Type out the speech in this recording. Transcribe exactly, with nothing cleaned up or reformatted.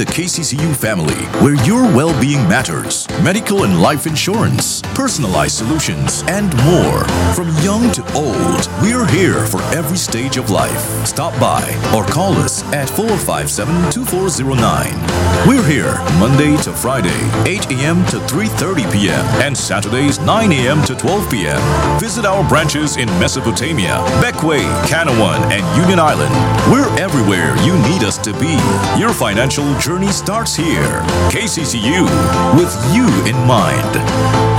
The K C C U family, where your well-being matters. Medical and life insurance, personalized solutions, and more. From young to old, we're here for every stage of life. Stop by or call us at four five seven, two four zero nine. We're here Monday to Friday, eight a.m. to three thirty p.m. and Saturdays nine a.m. to twelve p.m. Visit our branches in Mesopotamia, Beckway, Kanawan, and Union Island. We're everywhere you need us to be. Your financial journey starts here. K C C U, with you in mind.